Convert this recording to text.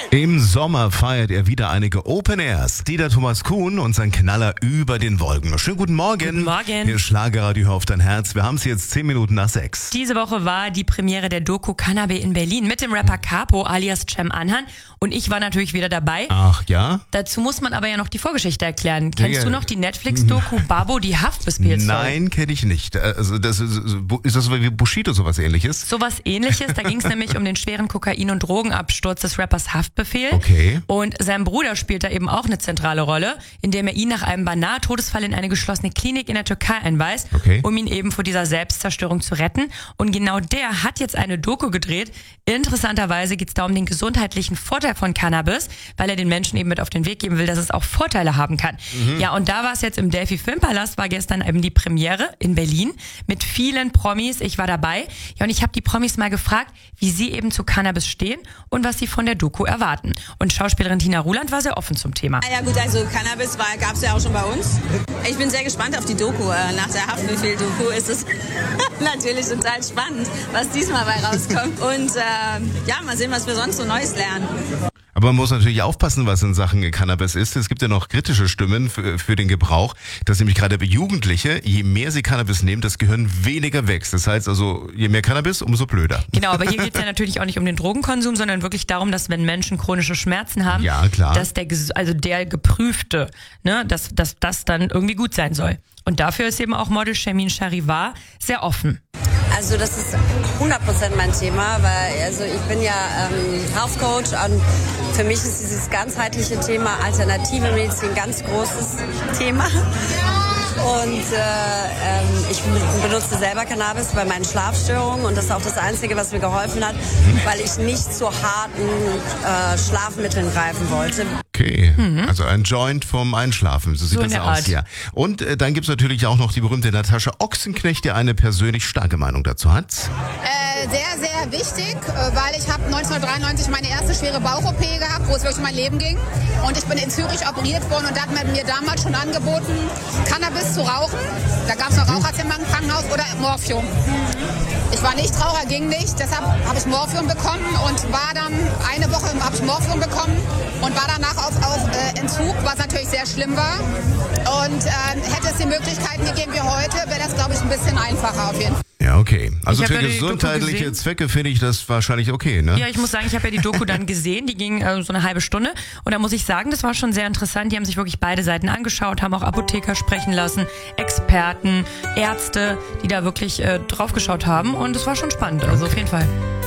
Im Sommer feiert er wieder einige Open Airs. Dieter Thomas Kuhn und sein Knaller über den Wolken. Schönen guten Morgen. Guten Morgen. Hier ist Schlagerradio auf dein Herz. Wir haben es jetzt 10 Minuten nach 6. Diese Woche war die Premiere der Doku Cannabis in Berlin mit dem Rapper Capo alias Cem Anhan. Und ich war natürlich wieder dabei. Ach ja? Dazu muss man aber ja noch die Vorgeschichte erklären. Kennst du noch die Netflix-Doku Babbo, die Haft bespielt? Nein, kenne ich nicht. Also ist das so wie Bushido, sowas ähnliches? Sowas ähnliches. Da ging es nämlich um den schweren Kokain- und Drogenabsturz des Rappers Haftbefehl. Okay. Und sein Bruder spielt da eben auch eine zentrale Rolle, indem er ihn nach einem beinahe Todesfall in eine geschlossene Klinik in der Türkei einweist, um ihn eben vor dieser Selbstzerstörung zu retten. Und genau der hat jetzt eine Doku gedreht. Interessanterweise geht es da um den gesundheitlichen Vorteil von Cannabis, weil er den Menschen eben mit auf den Weg geben will, dass es auch Vorteile haben kann. Ja, und da war es jetzt im Delphi Filmpalast, war gestern eben die Premiere in Berlin mit vielen Promis. Ich war dabei. Ja, und ich habe die Promis mal gefragt, wie sie eben zu Cannabis stehen und was sie von der Doku erwarten. Und Schauspielerin Tina Ruland war sehr offen zum Thema. Ja gut, also Cannabis gab es ja auch schon bei uns. Ich bin sehr gespannt auf die Doku. Nach der Haftbefehl-Doku ist es natürlich total spannend, was diesmal bei rauskommt. Und mal sehen, was wir sonst so Neues lernen. Aber man muss natürlich aufpassen, was in Sachen Cannabis ist. Es gibt ja noch kritische Stimmen für den Gebrauch, dass nämlich gerade Jugendliche, je mehr sie Cannabis nehmen, das Gehirn weniger wächst. Das heißt also, je mehr Cannabis, umso blöder. Genau, aber hier geht es ja natürlich auch nicht um den Drogenkonsum, sondern wirklich darum, dass wenn Menschen chronische Schmerzen haben, dass der Geprüfte, dass das dann irgendwie gut sein soll. Und dafür ist eben auch Model Shermin Charivar sehr offen. Also das ist 100% mein Thema, weil ich bin ja Health Coach und für mich ist dieses ganzheitliche Thema alternative Medizin ein ganz großes Thema. Und ich benutze selber Cannabis bei meinen Schlafstörungen und das ist auch das Einzige, was mir geholfen hat, weil ich nicht zu harten Schlafmitteln greifen wollte. Okay, also ein Joint vom Einschlafen, so sieht das aus hier. Und dann gibt's natürlich auch noch die berühmte Natascha Ochsenknecht, die eine persönlich starke Meinung dazu hat. Sehr, sehr wichtig, weil ich habe 1993 meine erste schwere Bauch-OP gehabt, wo es wirklich um mein Leben ging. Und ich bin in Zürich operiert worden und da hat man mir damals schon angeboten, Cannabis zu rauchen. Da gab es noch Raucherzimmer im Krankenhaus oder Morphium. Ich war nicht Raucher, ging nicht, deshalb habe ich Morphium bekommen und war dann eine Woche habe ich Morphium bekommen und war danach auf Entzug, was natürlich sehr schlimm war. Und hätte es die Möglichkeiten gegeben wie heute, wäre das, glaube ich, ein bisschen einfacher auf jeden Fall. Ja, okay. Also für gesundheitliche Zwecke finde ich das wahrscheinlich okay, ne? Ja, ich muss sagen, ich habe ja die Doku dann gesehen, die ging so eine halbe Stunde und da muss ich sagen, das war schon sehr interessant. Die haben sich wirklich beide Seiten angeschaut, haben auch Apotheker sprechen lassen, Experten, Ärzte, die da wirklich drauf geschaut haben und es war schon spannend, also auf jeden Fall.